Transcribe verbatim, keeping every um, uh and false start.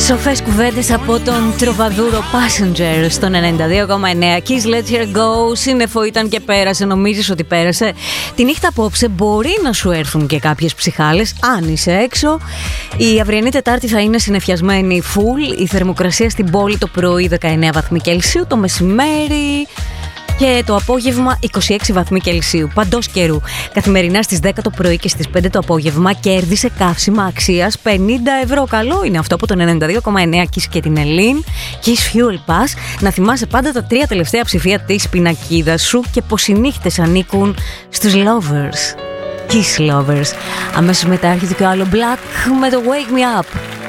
Σοφές κουβέντες από τον τροβαδούρο Passenger στον ενενήντα δύο κόμμα εννέα. Kiss Let Her Go. Σύννεφο ήταν και πέρασε. Νομίζεις ότι πέρασε? Τη νύχτα απόψε μπορεί να σου έρθουν και κάποιες ψυχάλες αν είσαι έξω. Η αυριανή Τετάρτη θα είναι συννεφιασμένη full. Η θερμοκρασία στην πόλη το πρωί δεκαεννέα βαθμοί Κελσίου, το μεσημέρι και το απόγευμα είκοσι έξι βαθμοί Κελσίου. Παντός καιρού. Καθημερινά στις δέκα το πρωί και στις πέντε το απόγευμα κέρδισε καύσιμα αξίας πενήντα ευρώ. Καλό είναι αυτό από τον ενενήντα δύο κόμμα εννέα Kiss και την Ελλήν. Kiss Fuel Pass. Να θυμάσαι πάντα τα τρία τελευταία ψηφία της πινακίδας σου και πως οι νύχτες ανήκουν στους lovers. Kiss lovers. Αμέσως μετά έρχεται και άλλο Black με το Wake Me Up.